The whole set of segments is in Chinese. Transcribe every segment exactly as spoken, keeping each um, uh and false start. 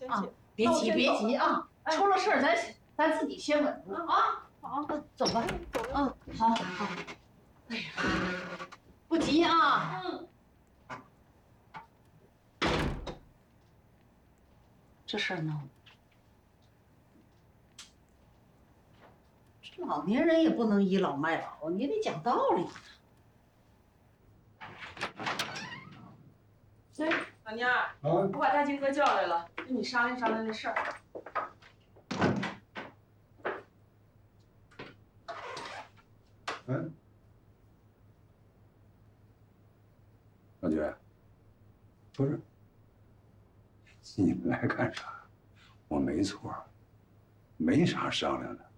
啊， 别急别急啊，出了事儿咱咱自己先稳住啊。好，走吧。嗯，好好。哎呀，不急啊。嗯。这事儿呢，这老年人也不能倚老卖老，你得讲道理。 哎，老蔫儿，我把大金哥叫来了，跟你商量商量这事儿。 嗯，老觉，不是，你们来干啥？我没错，没啥商量的。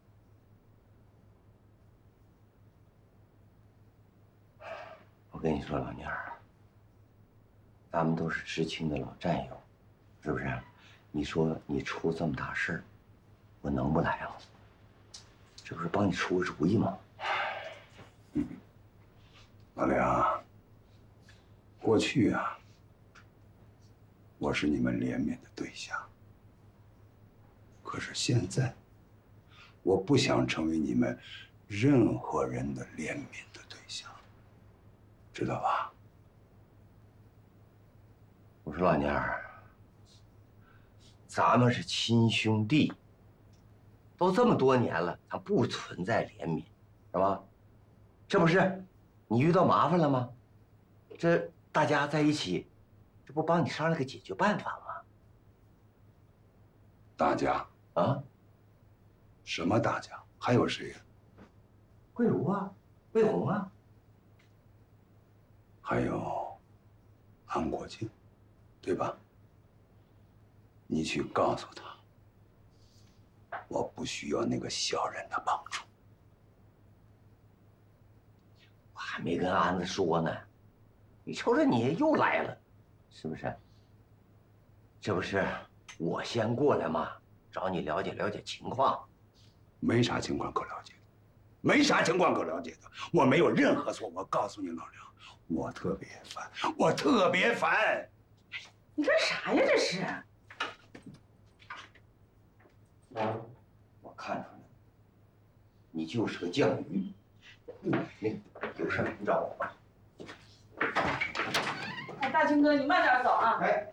我跟你说，老蔫儿，咱们都是知青的老战友，是不是？你说你出这么大事儿，我能不来啊？这不是帮你出个主意吗？ 嗯，老梁，过去啊，我是你们怜悯的对象，可是现在，我不想成为你们任何人的怜悯的对象，知道吧？ 我说老蔫儿，咱们是亲兄弟，都这么多年了，咱不存在怜悯，是吧？这不是你遇到麻烦了吗？这大家在一起，这不帮你商量个解决办法吗？ 大家啊？ 什么大家？还有谁呀？ 桂如啊，魏红啊， 还有安国庆，对吧？你去告诉他，我不需要那个小人的帮助。 我还没跟安子说呢，你瞅瞅你又来了，是不是？这不是我先过来吗？找你了解了解情况。 没啥情况可了解的，没啥情况可了解的，我没有任何错。我告诉你，老梁，我特别烦，我特别烦。 你干啥呀？这是？ 我看出来了，你就是个犟鱼。嗯，那有事你找我吧。 哎，大金哥，你慢点走啊。 哎。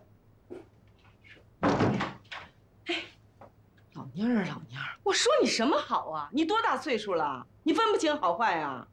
老蔫儿，老蔫儿，我说你什么好啊？你多大岁数了？你分不清好坏啊？